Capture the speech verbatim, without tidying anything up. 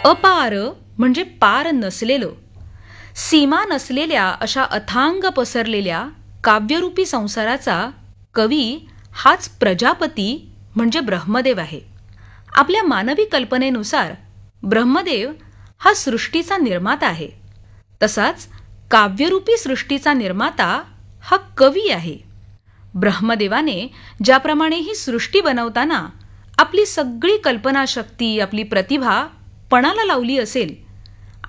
अपार म्हणजे पार नसलेलं, सीमा नसलेल्या अशा अथांग पसरलेल्या काव्यरूपी संसाराचा कवी हाच प्रजापती म्हणजे ब्रह्मदेव आहे. आपल्या मानवी कल्पनेनुसार ब्रह्मदेव हा सृष्टीचा निर्माता आहे. तसाच काव्यरूपी सृष्टीचा निर्माता हा कवी आहे. ब्रह्मदेवाने ज्याप्रमाणे ही सृष्टी बनवताना आपली सगळी कल्पनाशक्ती, आपली प्रतिभा पणाला लावली असेल,